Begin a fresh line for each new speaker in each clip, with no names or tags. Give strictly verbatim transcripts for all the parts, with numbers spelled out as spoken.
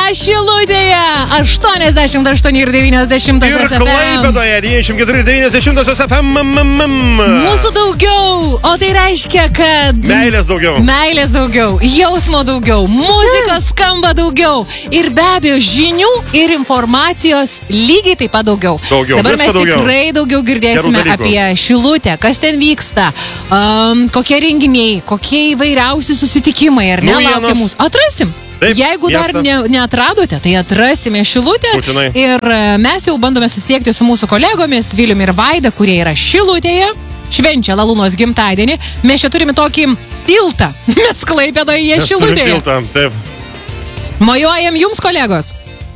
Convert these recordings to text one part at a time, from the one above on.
Šilutėje aštuoniasdešimt aštuoni ir devyniasdešimt
Ir Klaipėdoje devyniasdešimt keturi ir devyniasdešimt F M.
Mūsų daugiau, o tai reiškia, kad
Meilės daugiau.
Meilės daugiau, jausmo daugiau, muzikos skamba daugiau ir be abejo žinių ir informacijos lygiai taip pat daugiau.
Daugiau,
Dabar mes
daugiau.
tikrai daugiau girdėsime apie Šilutę, kas ten vyksta, um, kokie renginiai, kokie įvairiausi susitikimai, ar ne, laukia mūsų. Atrasim.
Taip,
Jeigu dar ne, neatradote, tai atrasime Šilutę.
Būtinai.
Ir mes jau bandome susiekti su mūsų kolegomis Viliumi ir Vaida, kurie yra Šilutėje, švenčia Lalūnos gimtadienį. Mes čia turime tokį tiltą. Mes Klaipėdoje, jie Šilutėje.
Tiltą, taip.
Mojuojam jums, kolegos.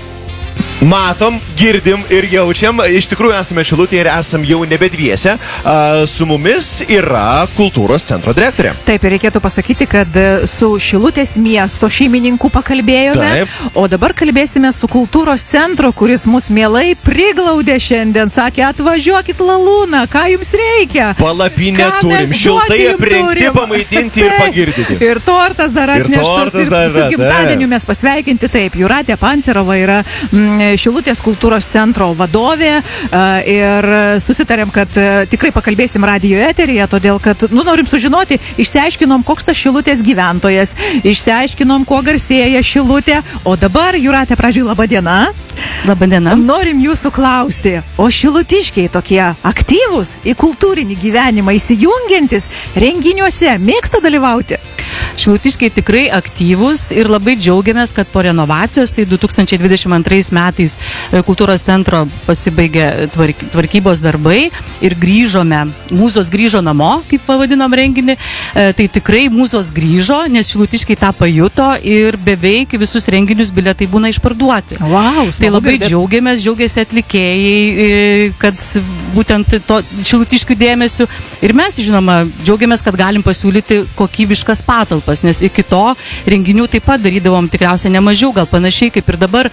Matom, girdim ir jaučiam, iš tikrųjų esame Šilutėje ir esam jau nebe dviese. Su mumis yra kultūros centro direktorė.
Taip, ir reikėtų pasakyti, kad su Šilutės miesto šeimininku pakalbėjome,
Taip.
O dabar kalbėsime su kultūros centro, kuris mus mielai priglaudė šiandien. Sakė, atvažiuokit Lalūną, ką jums reikia?
Palapinę
Ką
turim,
mes
šiltai
duoti jum
aprengti,
turim?
pamaitinti ir
Taip.
pagirdyti.
Ir tortas dar
Ir
atneštas.
tortas
Ir
dar
su
yra,
gimtadieniu
taip.
mes pasveikinti. Taip, Jūratė Pancerova yra mm, Šilutės kultūros centro vadovė a, ir susitarėm, kad a, tikrai pakalbėsim radijo eteryje, todėl kad, nu, norim sužinoti, išsiaiškinom, koks tas Šilutės gyventojas, išsiaiškinom, kuo garsėja Šilutė, o dabar, Jūratė, pradžiui, laba diena.
Labą dieną.
Norim jūsų klausti, o šilutiškiai tokie aktyvūs į kultūrinį gyvenimą įsijungiantis renginiuose, mėgsta dalyvauti?
Šilutiškiai tikrai aktyvūs ir labai džiaugiamės, kad po renovacijos, tai du tūkstančiai dvidešimt antrais metais kultūros centro pasibaigė tvark, tvarkybos darbai ir grįžome, mūzos grįžo namo, kaip pavadinom renginį, tai tikrai mūzos grįžo, nes šilutiškiai tą pajuto ir beveik visus renginius bilietai būna išparduoti.
Wow,
tai labai girdėt. Džiaugiamės, džiaugiasi atlikėjai, kad būtent to šilutiškių dėmesiu ir mes, žinoma, džiaugiamės, kad galim pasiūlyti kokybiškas patalpas, nes iki to renginių taip pat darydavom tikriausiai nemažiau, gal panašiai kaip ir dabar,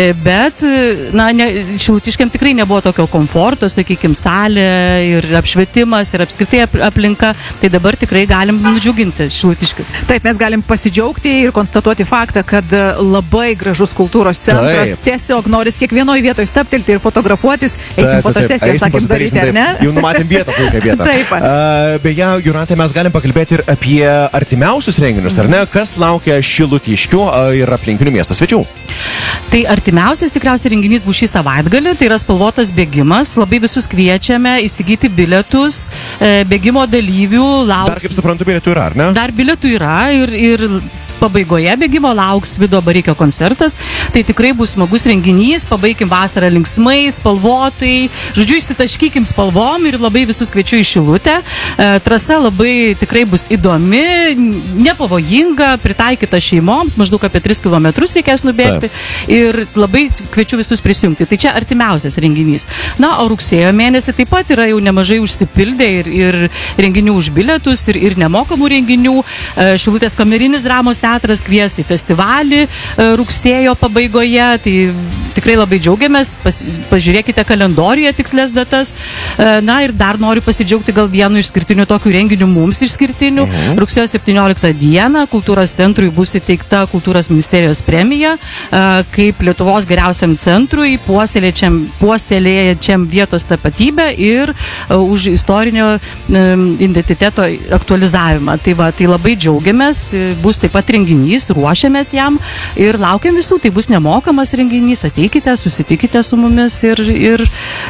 bet na, ne, šilutiškiam tikrai nebuvo tokio komforto, sakykime, salė ir apšvietimas ir apskritai aplinka, tai dabar tikrai galim nudžiuginti šilutiškius.
Taip, mes galim pasidžiaugti ir konstatuoti faktą, kad labai gražus kultūros centras, taip. Tiesiog noris kiekvienoje vietoje staptelti ir fotografuotis, eisim fotosesiją, sakėm daryti, ar ne?
Jau numatėm vietą, puikia vietą.
Taip.
Uh, beje, Jūratė, mes galim pakalbėti ir apie artimiausius renginius, ar ne? Kas laukia šilutiškių ir aplinkinių miesto svečių?
Tai artimiausias tikriausiai renginys bus šį savaitgalį, tai yra spalvotas bėgimas. Labai visus kviečiame įsigyti bilietus, bėgimo dalyvių lauks.
Dar, kaip suprantu, bilietų yra, ar ne?
Dar bilietų yra ir, ir pabaigoje bėgimo lauks Vido Bareikio koncertas. Tai tikrai bus smagus renginys, pabaikim vasarą linksmai, spalvotai, žodžiu, įsitaškykim spalvom ir labai visus kviečiu į Šilutę. E, trasa labai tikrai bus įdomi, nepavojinga, pritaikyta šeimoms, maždaug apie tris kilometrus reikės nubėgti. Taip. Ir labai kviečiu visus prisijungti. Tai čia artimiausias renginys. Na, o rugsėjo mėnesį taip pat yra jau nemažai užsipildę ir, ir renginių už bilietus, ir, ir nemokamų renginių. E, Šilutės kamerinis dramos teatras kvies į festivalį rugsėjo pabaigoje, tai tikrai labai džiaugiamės, pas, pažiūrėkite kalendoriuje tikslės datas. Na ir dar noriu pasidžiaugti gal vienu išskirtiniu tokiu renginiu mums išskirtiniu. Mhm. Rugsėjo septynioliktą dieną kultūros centrui bus įteikta kultūros ministerijos premija kaip Lietuvos geriausiam centrui, puoselėjančiam, puoselėjančiam vietos tapatybę ir už istorinio identiteto aktualizavimą. Tai va, tai labai džiaugiamės, bus taip pat renginys, ruošiamės jam ir laukiam visų, tai bus nemokamas renginys, ateikite, susitikite su mumis ir, ir,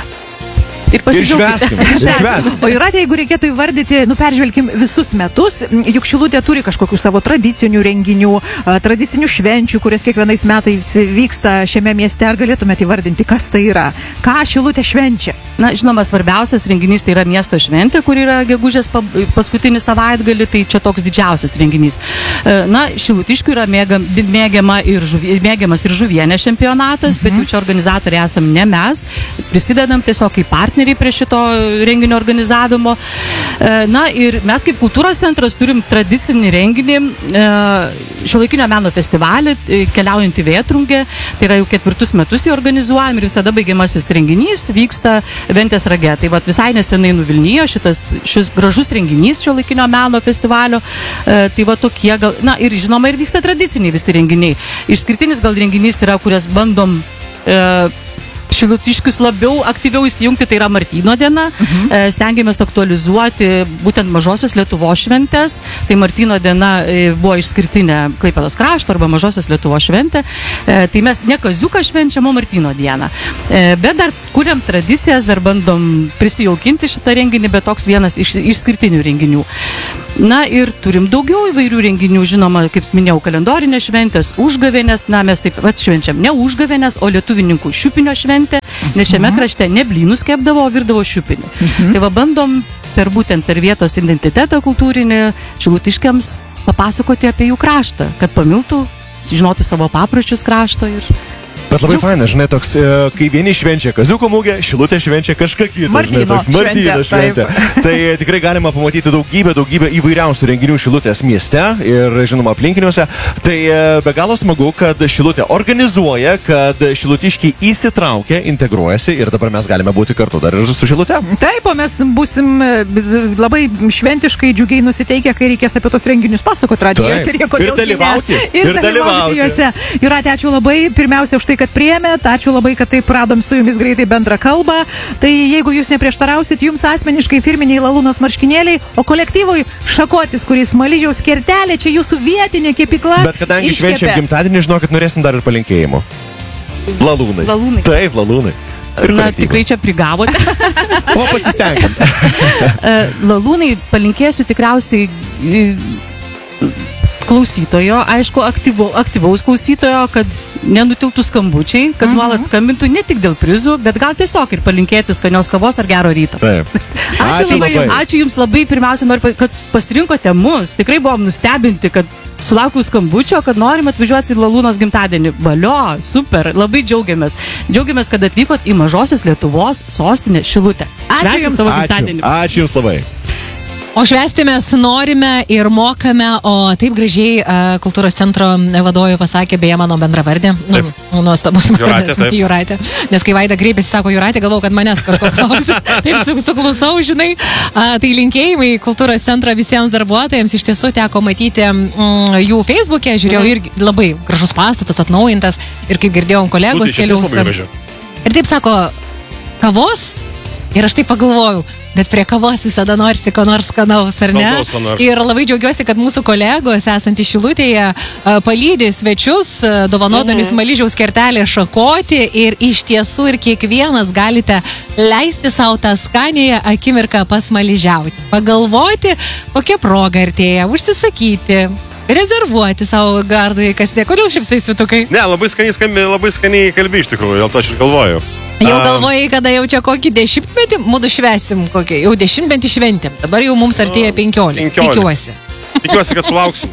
ir pasidžiaugkite.
O Jūratė, jeigu reikėtų įvardyti, nu peržvelkim visus metus, juk Šilutė turi kažkokių savo tradicinių renginių, tradicinių švenčių, kurias kiekvienais metais vyksta šiame mieste, ar galėtumėte įvardinti, kas tai yra? Ką Šilutė švenčia?
Na, žinoma, svarbiausias renginys tai yra miesto šventė, kur yra gegužės paskutinį savaitgalį, tai čia toks didžiausias renginys. Na, Šilutiškių yra mėgam, mėgiama ir žuvie, mėgiamas ir žuvienės čempionatas, mhm. bet jau čia organizatoriai esam ne mes, prisidedam tiesiog kaip partneriai prie šito renginio organizavimo. Na ir mes kaip kultūros centras turim tradicinį renginį, šiuolaikinio meno festivalį, keliaujantį Vėtrungę. Tai yra jau ketvirtus metus jį organizuojam ir visada baigiamasis renginys vyksta Ventės rage. Tai vat visai nesenai nuvilnijo šitas, šis gražus renginys šiuolaikinio meno festivalio. Tai va tokie gal, na ir žinoma ir vyksta tradiciniai visi renginiai. Išskirtinis gal renginys yra, kurias bandom e, šilutiškius labiau aktyviau įsijungti, tai yra Martyno diena. Mhm. Stengiamės aktualizuoti būtent Mažosios Lietuvos šventės. Tai Martyno diena buvo išskirtinė Klaipėdos krašto arba Mažosios Lietuvos šventė. Tai mes ne kaziuką švenčiam, o Martyno dieną. Bet dar kuriam tradicijas, dar bandom prisijaukinti šitą renginį, bet toks vienas iš išskirtinių renginių. Na ir turim daugiau įvairių renginių, žinoma, kaip minėjau, kalendorinės šventės, užgavėnės, na mes taip pat švenčiam ne užgavėnės, o lietuvininkų šiupinio šventę, nes šiame krašte ne blynus kepdavo, o virdavo šiupinį. Mhm. Tai va bandom per būtent per vietos identitetą kultūrinį šilutiškiams papasakoti apie jų kraštą, kad pamiltų, žinotų savo papročius krašto ir...
Bet labai faina, žinai, toks, kai vieni švenčia kaziuko mugę, Šilutė švenčia kažką kitą.
Martyno
žinai, toks Martyno šventė. Tai tikrai galima pamatyti daugybę, daugybę įvairiausių renginių Šilutės mieste ir, žinoma, aplinkiniuose. Tai be galo smagu, kad Šilutė organizuoja, kad šilutiškiai įsitraukia, integruojasi ir dabar mes galime būti kartu dar ir su Šilutė.
Taip, o mes busim labai šventiškai džiugiai nusiteikę, kai reikės apie tos renginius pasakoti radijoje.
Ir dalyvauti.
Ir dalyvauti juose. Jūrate, ačiū labai, pirmiausia, už tai, kad priėmėt, ačiū labai, kad taip radom su jumis greitai bendrą kalbą. Tai jeigu jūs neprieštarausit, jums asmeniškai firminiai Lalūnos marškinėliai, o kolektyvui Šakotis, kuris Smaližiaus kertelė, čia jūsų vietinė kepykla.
Bet kadangi švenčiam gimtadienį, žinokit, norėsim dar ir palinkėjimų. Lalūnai.
Lalūnai.
Taip, Lalūnai.
Na, tikrai čia prigavote.
O pasistengim.
Lalūnai, palinkėsiu tikriausiai klausytojo, aišku, aktyvu, aktyvaus klausytojo, kad nenutiltų skambučiai, kad nuolat skambintų ne tik dėl prizų, bet gal tiesiog ir palinkėti skanios kavos ar gero ryto.
Taip.
Ačiū,
Ačiū
labai.
labai.
Ačiū Jums labai, pirmiausia, noriu, kad pasirinkote mus. Tikrai buvom nustebinti, kad sulaukiau skambučio, kad norim atvažiuoti į Lalūnos gimtadienį. Valio, super, labai džiaugiamės. Džiaugiamės, kad atvykot į Mažosios Lietuvos sostinę Šilutę.
Ačiū Jums.
Savo
Ačiū.
gimtadienį.
Ačiū Jums labai.
O švęsti mes norime ir mokame, o taip gražiai uh, kultūros centro vadovė pasakė, beje, mano bendravardė. Nu, nuostabus
Jūratė,
vardas. Jūratė. Nes kai Vaida kreipėsi, sako Jūratė, galvau, kad manęs kažko klausė. Taip su, suklusau, žinai. Uh, tai linkėjimai kultūros centro visiems darbuotojams. Iš tiesų teko matyti mm, jų Facebook'e, žiūrėjau mhm. irgi labai gražus pastatas, atnaujintas. Ir kaip girdėjom kolegos keliaus. Ir taip sako, kavos? Ir aš taip pagalvojau, bet prie kavos visada norisi ko nors skanaus, ar ne? Ir labai džiaugiuosi, kad mūsų kolegos, esantys Šilutėje, palydi svečius, dovanodami mm. Smaližiaus kertelę Šakotį ir iš tiesų ir kiekvienas galite leisti savo tą skanėją akimirką pasmaližiauti. Pagalvoti, kokia proga artėja, užsisakyti, rezervuoti savo gardui, kas ne. Kodėl šipsai svitukai?
Ne, labai skaniai skambi, labai skaniai kalbi iš tikrųjų, dėl to aš ir galvoju.
Jau galvojai, kada jau čia kokį dešimtmetį, mūdu švesim kokį, jau dešimtmetį šventėm. Dabar jau mums artėja penkiolika. Tikiuosi.
Tikiuosi, kad sulauksim.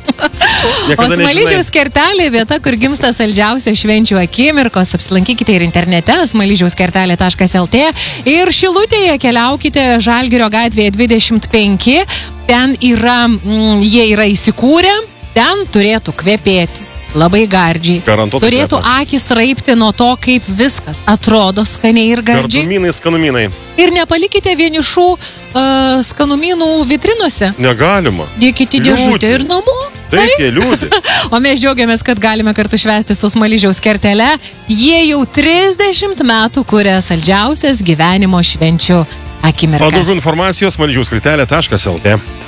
O Smaližiaus kertelė vieta, kur gimsta saldžiausia švenčių akimirkos. Apsilankykite ir internete smaližiaus kertelė taškas lt ir Šilutėje keliaukite Žalgirio gatvėje dvidešimt penki. Ten yra, mm, jie yra įsikūrę, ten turėtų kvepėti. Labai gardžiai.
Garantuotai
turėtų
kvepia.
akis raipti nuo to, kaip viskas atrodo skaniai ir gardžiai.
Gardumynai, skanumynai.
Ir nepalikite vienišų uh, skanumynų vitrinose.
Negalima.
Dėkite dėžutę ir namo.
Taip, jie liūdi.
O mes džiaugiamės, kad galime kartu švęsti su Smaližiaus kertele. Jie jau trisdešimt metų kuria saldžiausias gyvenimo švenčių akimirkas.
O daugiau informacijos smaližiaus kertelė taškas lt.